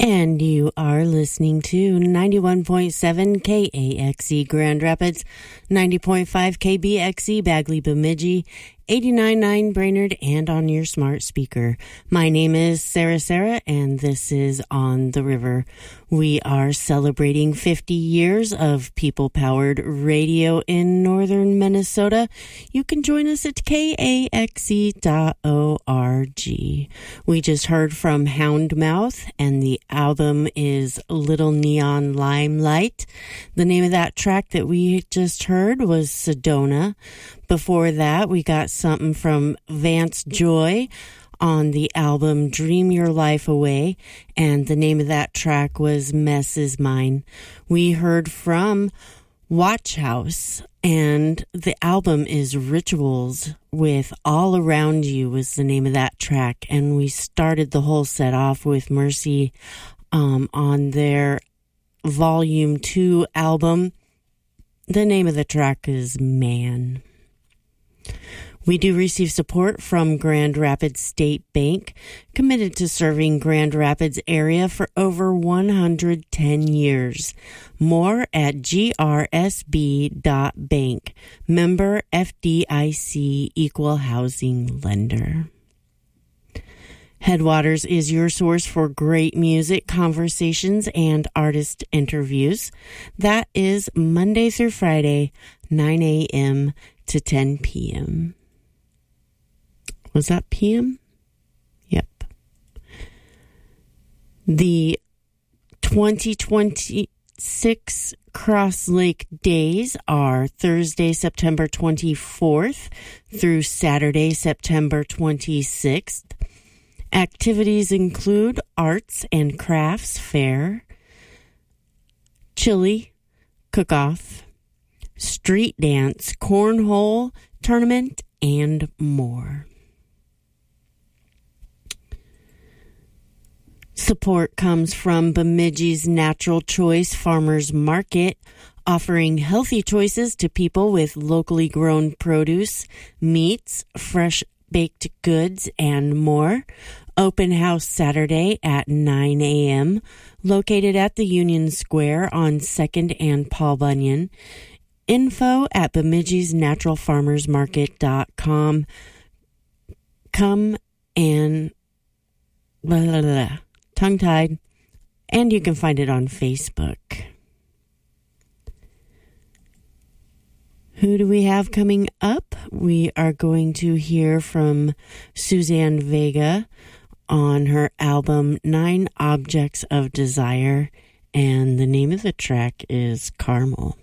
And you are listening to 91.7 KAXE Grand Rapids, 90.5 KBXE Bagley Bemidji, 89.9 Brainerd, and on your smart speaker. My name is Sarah, and this is On the River. We are celebrating 50 years of people-powered radio in northern Minnesota. You can join us at kaxe.org. We just heard from Houndmouth, and the album is Little Neon Limelight. The name of that track that we just heard was Sedona. Before that, we got something from Vance Joy on the album Dream Your Life Away, and the name of that track was Mess Is Mine. We heard from Watch House, and the album is Rituals with All Around You was the name of that track, and we started the whole set off with Mercy on their Volume 2 album. The name of the track is Man. We do receive support from Grand Rapids State Bank, committed to serving Grand Rapids area for over 110 years. More at grsb.bank. Member FDIC Equal Housing Lender. Headwaters is your source for great music, conversations, and artist interviews. That is Monday through Friday, 9 a.m. to 10 p.m. Was that p.m.? Yep. The 2026 Cross Lake Days are Thursday, September 24th through Saturday, September 26th. Activities include arts and crafts fair, chili cook-off, street dance, cornhole tournament, and more. Support comes from Bemidji's Natural Choice Farmers Market, offering healthy choices to people with locally grown produce, meats, fresh baked goods, and more. Open house Saturday at 9 a.m., located at the Union Square on 2nd and Paul Bunyan. Info at bemidji'snaturalfarmersmarket.com. Come and tongue-tied, and you can find it on Facebook. Who do we have coming up? We are going to hear from Suzanne Vega on her album 9 Objects of Desire, and the name of the track is Carmel.